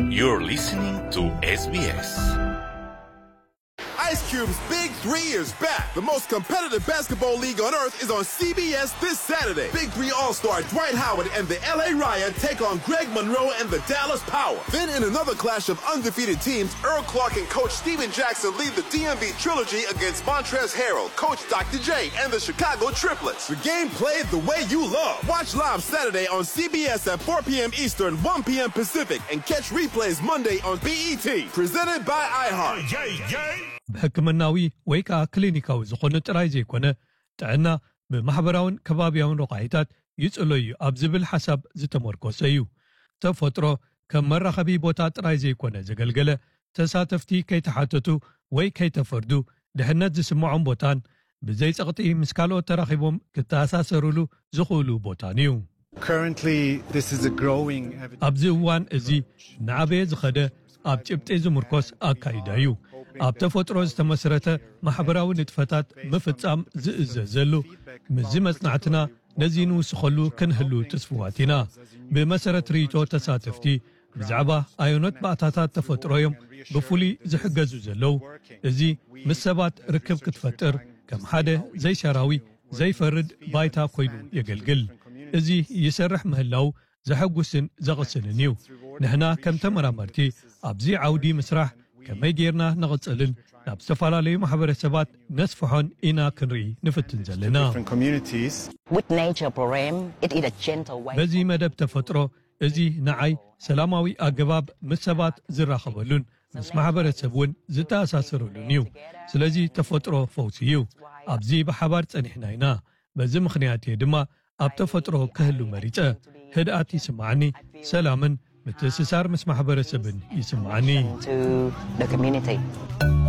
You're listening to SBS. Ice Cube's Big 3 is back. The most competitive basketball league on earth is on CBS this Saturday. Big 3 All-Star Dwight Howard and the LA Riot take on Greg Monroe and the Dallas Power. Then in another clash of undefeated teams, Earl Clark and Coach Steven Jackson lead the DMV Trilogy against Montrezl Harrell, Coach Dr. J, and the Chicago Triplets. The game played the way you love. Watch live Saturday on CBS at 4 p.m. Eastern, 1 p.m. Pacific, and catch replays Monday on BET. Presented by iHeart. بحكمناዊ ወይ ከዓ ክሊኒካዊ ዝኾነ ጥራይ ዘይኮነ ጥዕና ብማሕበራውን ከባቢያውን ረቓሒታት ይጽለዩ ኣብ ዝብል ሓሳብ ዝተመርኮሰ እዩ ተፈጥሮ ከም መራኸቢ ቦታ ጥራይ ዘይኮነ ዘገልገለ ተሳተፍቲ ከይተሓተቱ ወይ ከይተፈርዱ ድሕነት ዝስምዖም ቦታን ብዘይ ጸቕጢ ምስ ካልኦት ተራኺቦም ክተኣሳሰሩሉ ዝኽእሉ ቦታን እዩ Currently this is a growing ኣብዚ እዋን እዚ ንዓበየ ዝኸደ ኣብ ጭብጤ ዝምርኮስ ኣካይዳ እዩ ኣብ ተፈጥሮ ዝተመስረተ ማሕበራዊ ንጥፈታት ምፍጻም ዝእዘዘሉ ምዝ መጽናዕትና ነዚ ንውስኸሉ ክንህሉ ተስፍዋት ኢና ብመሰረት ሪቶ ተሳተፍቲ ብዛዕባ ኣዮኖት ባእታታት ተፈጥሮ እዮም ብፍሉይ ዝሕገዙ ዘለው እዚ ምስ ሰባት ርክብ ክትፈጥር ከም ሓደ ዘይሸራዊ ዘይፈርድ ባይታ ኮይኑ የገልግል እዚ ይሰርሕ ምህላው ዘሐጉስን ዘቕስንን እዩ ንሕና ከም ተመራመርቲ ኣብዚ ዓውዲ ምስራሕ ከመይ ጌርና ነቕጽልን ናብ ዝተፈላለዩ ማሕበረሰባት ነስፍሖን ኢና ክንርኢ ንፍትን ዘለና በዚ መደብ ተፈጥሮ እዚ ንዓይ ሰላማዊ ኣገባብ ምስ ሰባት ዝራኸበሉን ምስ ማሕበረሰብ እውን ዝተኣሳሰረሉን እዩ ስለዚ ተፈጥሮ ፈውሲ እዩ ኣብዚ ብሓባር ጸኒሕና ኢና በዚ ምኽንያት ድማ ኣብ ተፈጥሮ ክህሉ መሪጸ ህድኣት ይስማዓኒ ሰላምን ምትእስሳር ምስ ማሕበረሰብን ይስማዓኒ